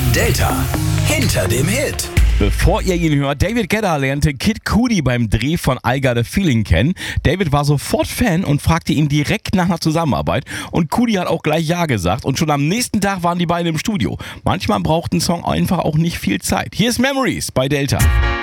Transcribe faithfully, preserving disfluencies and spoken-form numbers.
Delta hinter dem Hit. Bevor ihr ihn hört, David Guetta lernte Kid Cudi beim Dreh von I Got a Feeling kennen. David war sofort Fan und fragte ihn direkt nach einer Zusammenarbeit. Und Cudi hat auch gleich Ja gesagt. Und schon am nächsten Tag waren die beiden im Studio. Manchmal braucht ein Song einfach auch nicht viel Zeit. Hier ist Memories bei Delta.